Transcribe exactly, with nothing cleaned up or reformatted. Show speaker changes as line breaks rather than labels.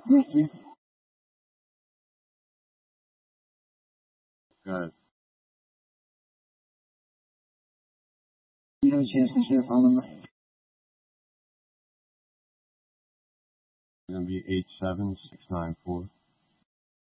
Good.
You have a chance to see the phone number?
It's going to be eight seven six nine four.